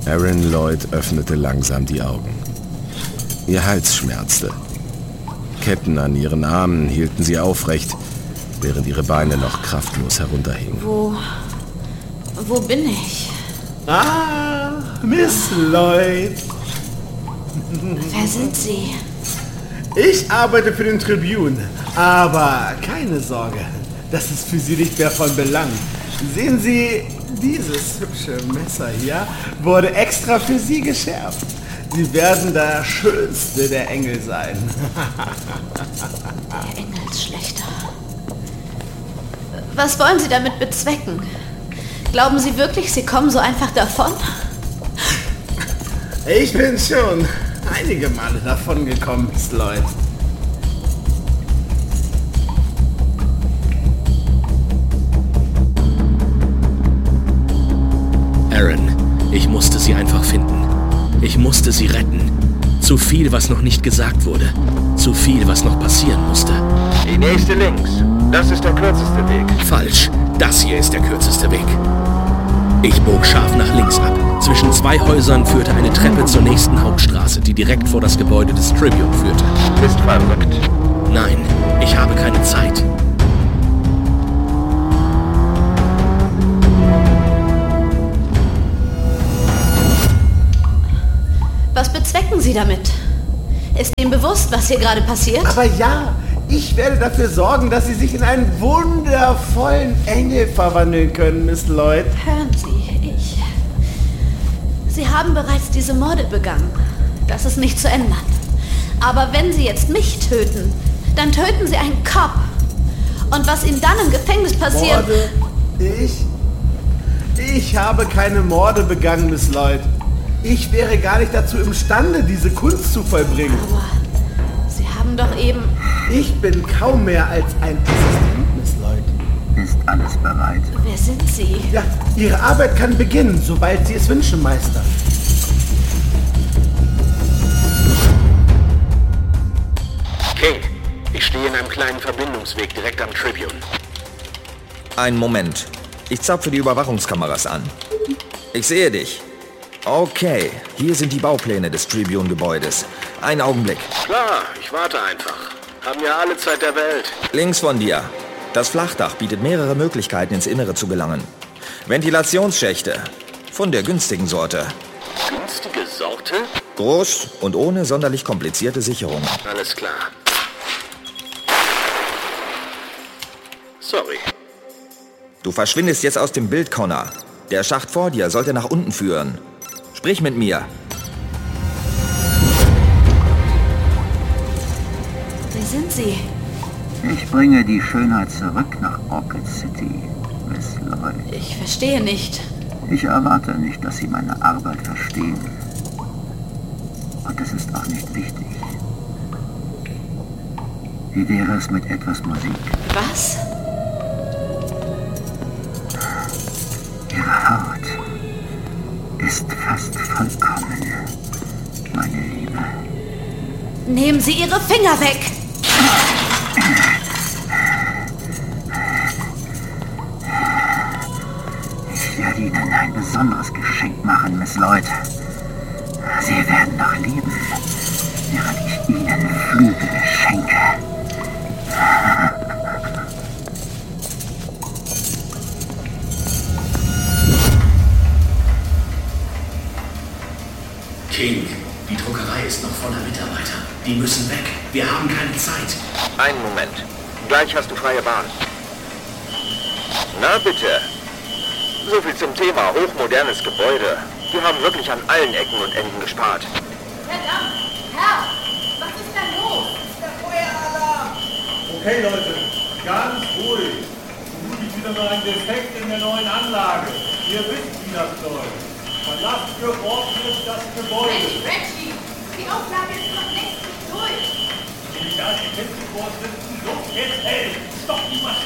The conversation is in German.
Erin Lloyd öffnete langsam die Augen. Ihr Hals schmerzte. Ketten an ihren Armen hielten sie aufrecht, während ihre Beine noch kraftlos herunterhingen. Wo bin ich? Ah, Miss Lloyd. Wer sind Sie? Ich arbeite für den Tribune, aber keine Sorge, das ist für Sie nicht mehr von Belang. Sehen Sie, dieses hübsche Messer hier wurde extra für Sie geschärft. Sie werden der schönste der Engel sein. Der Engelsschlechter. Was wollen Sie damit bezwecken? Glauben Sie wirklich, Sie kommen so einfach davon? Ich bin schon einige Male davon gekommen, Miss Lloyd. Erin, ich musste sie einfach finden. Ich musste sie retten. Zu viel, was noch nicht gesagt wurde. Zu viel, was noch passieren musste. Die nächste links. Das ist der kürzeste Weg. Falsch. Das hier ist der kürzeste Weg. Ich bog scharf nach links ab. Zwischen zwei Häusern führte eine Treppe zur nächsten Hauptstraße, die direkt vor das Gebäude des Tribune führte. Bist verrückt. Nein, ich habe keine Zeit. Was bezwecken Sie damit? Ist Ihnen bewusst, was hier gerade passiert? Aber ja, ich werde dafür sorgen, dass Sie sich in einen wundervollen Engel verwandeln können, Miss Lloyd. Hören Sie, Sie haben bereits diese Morde begangen. Das ist nicht zu ändern. Aber wenn Sie jetzt mich töten, dann töten Sie einen Cop. Und was Ihnen dann im Gefängnis passiert... Morde? Ich habe keine Morde begangen, Miss Lloyd. Ich wäre gar nicht dazu imstande, diese Kunst zu vollbringen. Aber Sie haben doch eben... Ich bin kaum mehr als ein Assistent, Miss Lloyd. Ist alles bereit? Wer sind Sie? Ja, Ihre Arbeit kann beginnen, sobald Sie es wünschen, Meister. King, ich stehe in einem kleinen Verbindungsweg direkt am Tribune. Einen Moment. Ich zapfe die Überwachungskameras an. Ich sehe dich. Okay, hier sind die Baupläne des Tribune-Gebäudes. Einen Augenblick. Klar, ich warte einfach. Haben ja alle Zeit der Welt. Links von dir. Das Flachdach bietet mehrere Möglichkeiten, ins Innere zu gelangen. Ventilationsschächte. Von der günstigen Sorte. Günstige Sorte? Groß und ohne sonderlich komplizierte Sicherungen. Alles klar. Sorry. Du verschwindest jetzt aus dem Bild, Connor. Der Schacht vor dir sollte nach unten führen. Sprich mit mir. Wer sind Sie? Ich bringe die Schönheit zurück nach Orchid City, Miss Lloyd. Ich verstehe nicht. Ich erwarte nicht, dass Sie meine Arbeit verstehen. Und es ist auch nicht wichtig. Wie wäre es mit etwas Musik? Was? Ihre Haut ist fast vollkommen, meine Liebe. Nehmen Sie Ihre Finger weg! Ich werde Ihnen ein besonderes Geschenk machen, Miss Lloyd. Sie werden noch leben, während ich Ihnen Flügel schenke. King, die Druckerei ist noch voller Mitarbeiter. Die müssen weg. Wir haben keine Zeit. Einen Moment. Gleich hast du freie Bahn. Na bitte. So viel zum Thema hochmodernes Gebäude. Wir haben wirklich an allen Ecken und Enden gespart. Verdammt! Herr! Was ist denn los? Der Feueralarm! Okay, Leute, ganz ruhig. Vermutlich wieder mal ein Defekt in der neuen Anlage. Ihr wisst, wie das läuft. Verlasst geordnet das Gebäude. Reggie! Die Auflage ist noch längst nicht durch! Die Architektenvorsitzenden, los jetzt, hey! Stopp die Maschine!